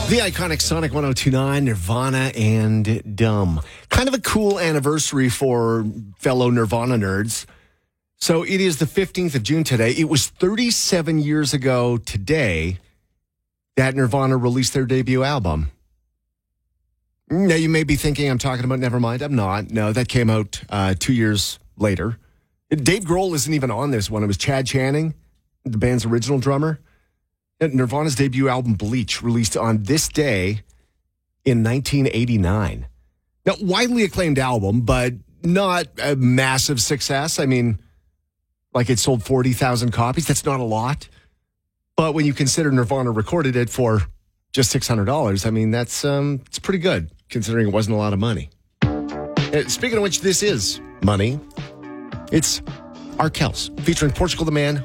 The iconic Sonic 102.9, Nirvana and Dumb. Kind of a cool anniversary for fellow Nirvana nerds. So it is the 15th of June today. It was 37 years ago today that Nirvana released their debut album. Now, you may be thinking I'm talking about Nevermind. I'm not. No, that came out 2 years later. Dave Grohl isn't even on this one. It was Chad Channing, the band's original drummer. Nirvana's debut album, Bleach, released on this day in 1989. Now, widely acclaimed album, but not a massive success. I mean, like it sold 40,000 copies. That's not a lot. But when you consider Nirvana recorded it for just $600, I mean, that's it's pretty good, considering it wasn't a lot of money. Speaking of which, this is money. It's Arkels, featuring Portugal the Man,